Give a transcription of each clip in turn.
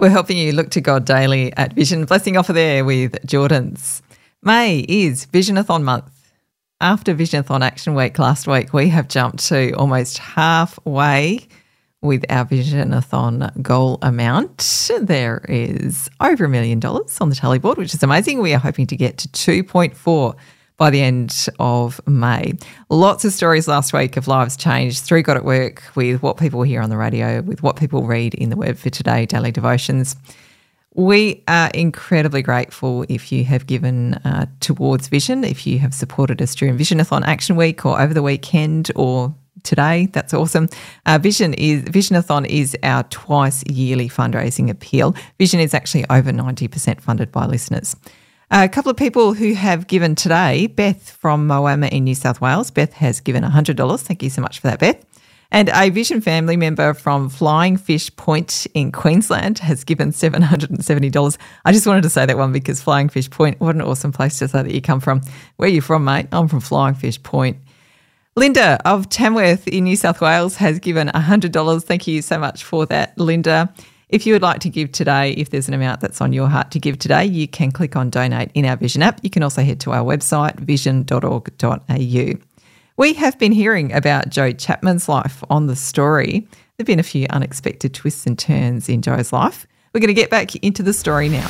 We're helping you look to God daily at Vision. Blessing offer there with Jordan's. May is Visionathon month. After Visionathon Action Week last week, we have jumped to almost halfway with our Visionathon goal amount. There is over $1 million on the tally board, which is amazing. We are hoping to get to 2.4 by the end of May. Lots of stories last week of lives changed through God at Work, with what people hear on the radio, with what people read in the Word for Today daily devotions. We are incredibly grateful if you have given towards Vision, if you have supported us during Visionathon Action Week or over the weekend or today. That's awesome. Visionathon is our twice yearly fundraising appeal. Vision is actually over 90% funded by listeners. A couple of people who have given today, Beth from Moama in New South Wales. Beth has given $100. Thank you so much for that, Beth. And a Vision family member from Flying Fish Point in Queensland has given $770. I just wanted to say that one because Flying Fish Point, what an awesome place to say that you come from. Where are you from, mate? I'm from Flying Fish Point. Linda of Tamworth in New South Wales has given $100. Thank you so much for that, Linda. If you would like to give today, if there's an amount that's on your heart to give today, you can click on Donate in our Vision app. You can also head to our website, vision.org.au. We have been hearing about Joe Chapman's life on The Story. There have been a few unexpected twists and turns in Joe's life. We're going to get back into the story now.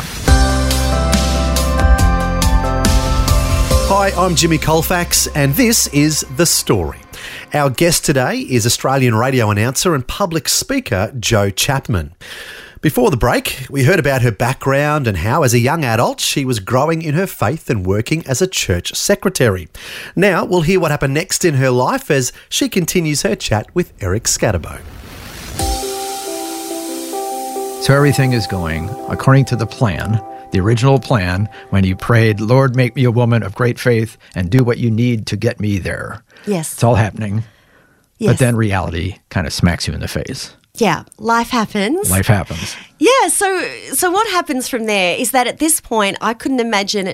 Hi, I'm Jimmy Colfax, and this is The Story. Our guest today is Australian radio announcer and public speaker Joe Chapman. Before the break, we heard about her background and how, as a young adult, she was growing in her faith and working as a church secretary. Now we'll hear what happened next in her life as she continues her chat with Eric Scatterbo. So everything is going according to the plan, the original plan, when you prayed, Lord, make me a woman of great faith and do what you need to get me there. Yes. It's all happening. Yes. But then reality kind of smacks you in the face. Yeah, life happens. Life happens. Yeah, so what happens from there is that at this point I couldn't imagine